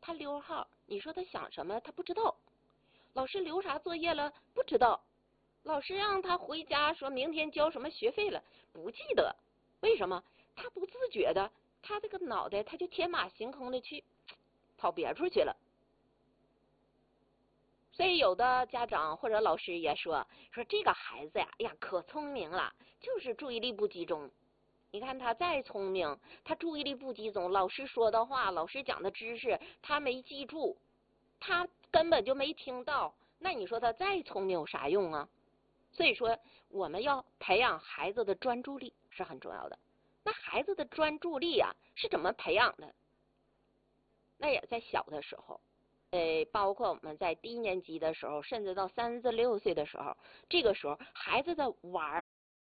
他溜号，你说他想什么？他不知道。老师留啥作业了？不知道。老师让他回家说明天交什么学费了？不记得。为什么？他不自觉的，他这个脑袋他就天马行空的去跑别处去了。所以有的家长或者老师也说这个孩子呀，哎呀可聪明了，就是注意力不集中。你看他再聪明，他注意力不集中，老师说的话，老师讲的知识他没记住，他根本就没听到，那你说他再聪明有啥用啊？所以说我们要培养孩子的专注力是很重要的。那孩子的专注力啊是怎么培养的？那也在小的时候，包括我们在低年级的时候，甚至到3至6岁的时候，这个时候孩子的玩